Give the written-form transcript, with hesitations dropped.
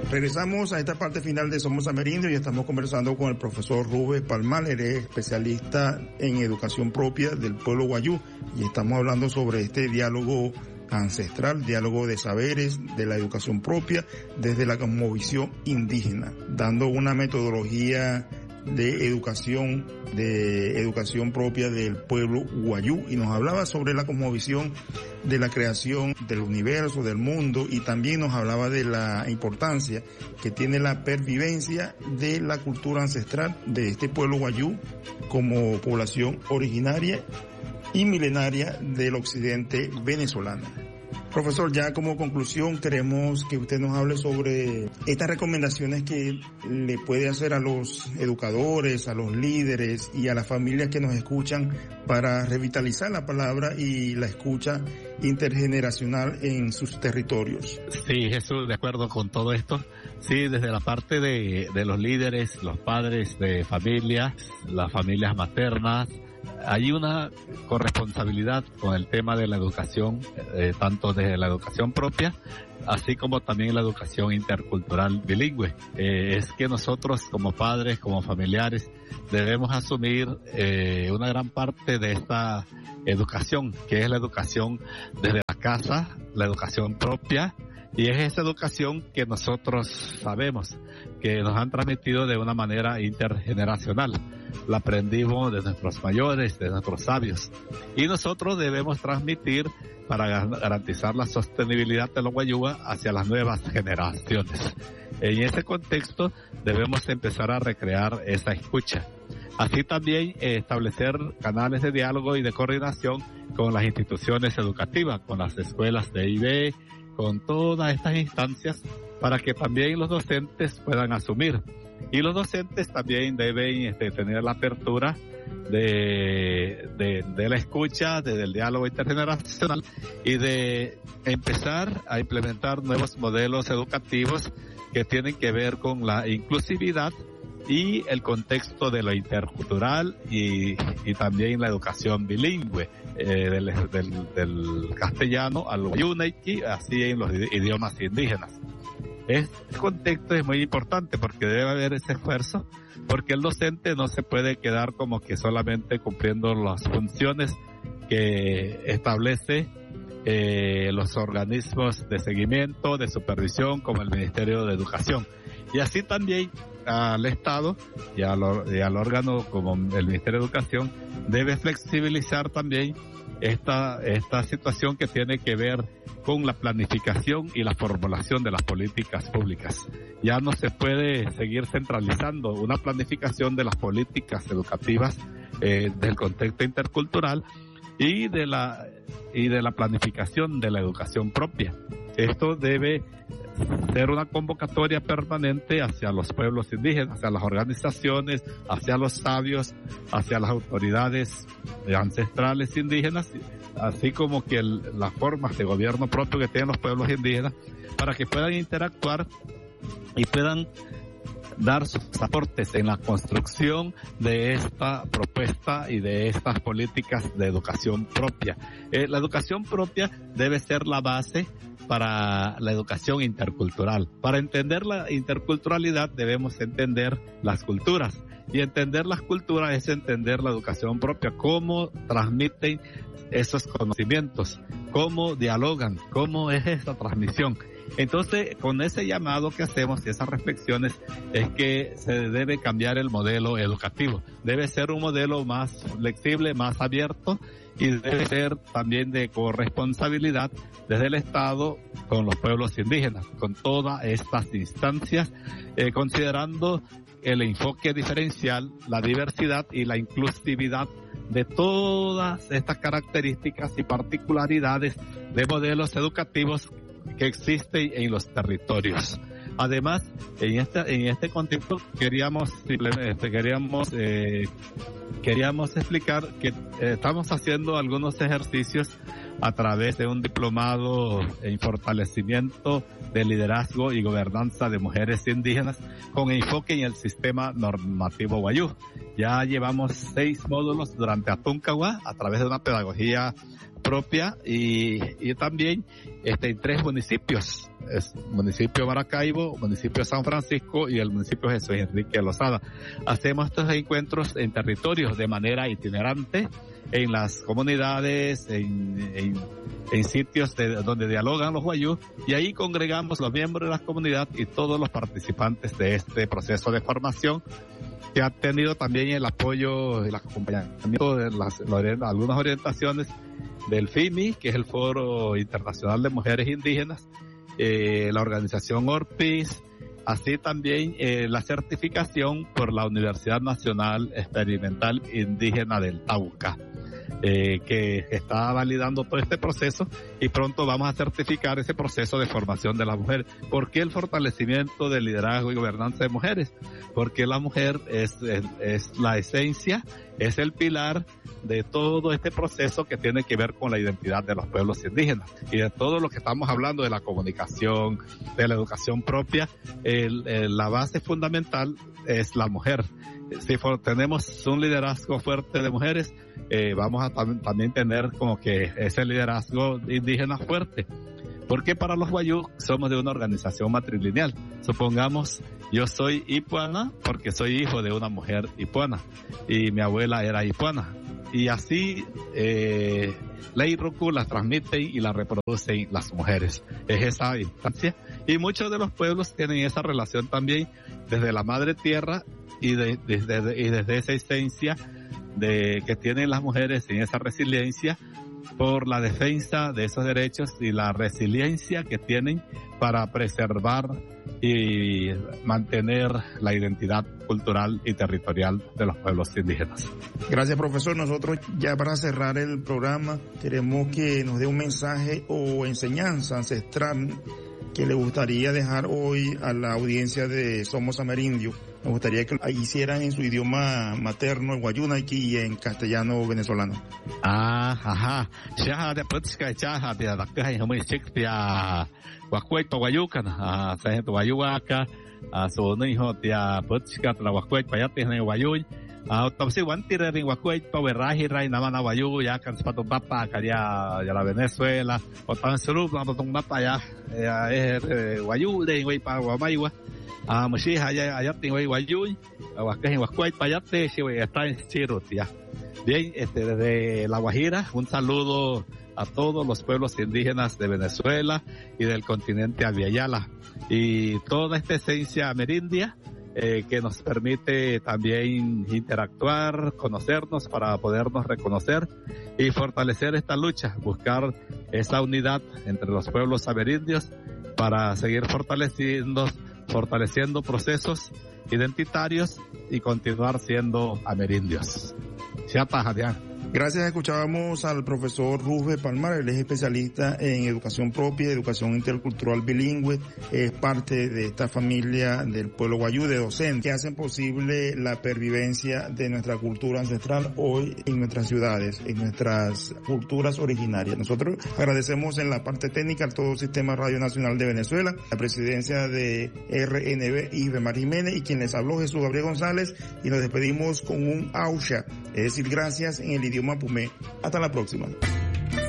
Regresamos a esta parte final de Somos Amerindios y estamos conversando con el profesor Rubén Palmar, él es especialista en educación propia del pueblo wayú y estamos hablando sobre este diálogo ancestral, diálogo de saberes, de la educación propia desde la cosmovisión indígena, dando una metodología de educación propia del pueblo wayú, y nos hablaba sobre la cosmovisión de la creación del universo, del mundo, y también nos hablaba de la importancia que tiene la pervivencia de la cultura ancestral de este pueblo wayú como población originaria y milenaria del occidente venezolano. Profesor, ya como conclusión queremos que usted nos hable sobre estas recomendaciones que le puede hacer a los educadores, a los líderes y a las familias que nos escuchan para revitalizar la palabra y la escucha intergeneracional en sus territorios. Sí, Jesús, de acuerdo con todo esto. Sí, desde la parte de los líderes, los padres de familia, las familias maternas, hay una corresponsabilidad con el tema de la educación, tanto desde la educación propia, así como también la educación intercultural bilingüe. Es que nosotros como padres, como familiares, debemos asumir una gran parte de esta educación, que es la educación desde la casa, la educación propia, y es esa educación que nosotros sabemos, que nos han transmitido de una manera intergeneracional. La aprendimos de nuestros mayores, de nuestros sabios. Y nosotros debemos transmitir para garantizar la sostenibilidad de los wayúa hacia las nuevas generaciones. En ese contexto debemos empezar a recrear esa escucha. Así también establecer canales de diálogo y de coordinación con las instituciones educativas, con las escuelas de IB, con todas estas instancias, para que también los docentes puedan asumir. Y los docentes también deben tener la apertura de la escucha, del diálogo intergeneracional y de empezar a implementar nuevos modelos educativos que tienen que ver con la inclusividad y el contexto de lo intercultural y también la educación bilingüe, del castellano al wayúnaiqui, así en los idiomas indígenas. Este contexto es muy importante porque debe haber ese esfuerzo, porque el docente no se puede quedar como que solamente cumpliendo las funciones que establece los organismos de seguimiento, de supervisión, como el Ministerio de Educación. Y así también al Estado y al órgano como el Ministerio de Educación debe flexibilizar también esta situación que tiene que ver con la planificación y la formulación de las políticas públicas. Ya no se puede seguir centralizando una planificación de las políticas educativas del contexto intercultural y de la planificación de la educación propia. Esto debe ser una convocatoria permanente hacia los pueblos indígenas, hacia las organizaciones, hacia los sabios, hacia las autoridades ancestrales indígenas, así como que las formas de gobierno propio que tienen los pueblos indígenas, para que puedan interactuar y puedan dar sus aportes en la construcción de esta propuesta y de estas políticas de educación propia. La educación propia debe ser la base para la educación intercultural. Para entender la interculturalidad debemos entender las culturas. Y entender las culturas es entender la educación propia, cómo transmiten esos conocimientos, cómo dialogan, cómo es esa transmisión. Entonces, con ese llamado que hacemos y esas reflexiones es que se debe cambiar el modelo educativo. Debe ser un modelo más flexible, más abierto, y debe ser también de corresponsabilidad desde el Estado con los pueblos indígenas, con todas estas instancias, considerando el enfoque diferencial, la diversidad y la inclusividad de todas estas características y particularidades de modelos educativos que existen en los territorios. Además, en este contexto queríamos explicar que estamos haciendo algunos ejercicios a través de un diplomado en fortalecimiento de liderazgo y gobernanza de mujeres indígenas con enfoque en el sistema normativo wayú. Ya llevamos 6 módulos durante Aconcagua a través de una pedagogía propia y también en 3 municipios, es municipio Maracaibo, municipio San Francisco y el municipio Jesús Enrique Lozada. Hacemos estos encuentros en territorios de manera itinerante, en las comunidades, en sitios donde dialogan los wayús, y ahí congregamos los miembros de la comunidad y todos los participantes de este proceso de formación, que ha tenido también el apoyo y el acompañamiento de algunas orientaciones del FIMI, que es el Foro Internacional de Mujeres Indígenas, la organización ORPIS, así también la certificación por la Universidad Nacional Experimental Indígena del Tauca, que está validando todo este proceso, y pronto vamos a certificar ese proceso de formación de las mujeres. ¿Por qué el fortalecimiento del liderazgo y gobernanza de mujeres? Porque la mujer es la esencia, es el pilar de todo este proceso que tiene que ver con la identidad de los pueblos indígenas y de todo lo que estamos hablando de la comunicación, de la educación propia. La base fundamental es la mujer. Si tenemos un liderazgo fuerte de mujeres, vamos a también tener como que ese liderazgo indígena fuerte. Porque para los wayús somos de una organización matrilineal. Supongamos, yo soy ipuana porque soy hijo de una mujer ipuana y mi abuela era ipuana. Y así la Irruku la transmiten y la reproducen las mujeres. Es esa instancia. Y muchos de los pueblos tienen esa relación también desde la madre tierra y desde esa esencia que tienen las mujeres en esa resiliencia por la defensa de esos derechos y la resiliencia que tienen para preservar y mantener la identidad cultural y territorial de los pueblos indígenas. Gracias, profesor. Nosotros ya para cerrar el programa queremos que nos dé un mensaje o enseñanza ancestral que le gustaría dejar hoy a la audiencia de Somos Amerindios. Me gustaría que lo hicieran en su idioma materno, en Wayuunayki, y en castellano venezolano. Ajá. Ya de putzka ya de la caja en muy chiquita Huacueto Guayucan, a Sargento Guayuaca, a su hijo de putzka la Huacueto ya tiene Guayuy. Autopsi Guantira en Huacueto, Berraji, Ray, Namana Guayú, ya Canspato Papa, ya la Venezuela, o tan solo Namatong Papa, ya es Guayú, de Guaypa, Guamayua. Mashija allá tengo Guayuy, Huacuay, Huacuay, Payate, está en Chirutia. Bien, desde La Guajira, un saludo a todos los pueblos indígenas de Venezuela y del continente Aviala, y toda esta esencia amerindia que nos permite también interactuar, conocernos para podernos reconocer y fortalecer esta lucha, buscar esa unidad entre los pueblos amerindios para seguir fortaleciendo procesos identitarios y continuar siendo amerindios. Gracias, escuchábamos al profesor Rubén Palmar, él es especialista en educación propia, educación intercultural bilingüe, es parte de esta familia del pueblo wayú de docentes que hacen posible la pervivencia de nuestra cultura ancestral hoy en nuestras ciudades, en nuestras culturas originarias. Nosotros agradecemos en la parte técnica al todo el Sistema Radio Nacional de Venezuela, la presidencia de RNB Isbemar Jiménez y quien les habló Jesús Gabriel González, y nos despedimos con un ausha, es decir, gracias en el idioma Pumé. Hasta la próxima.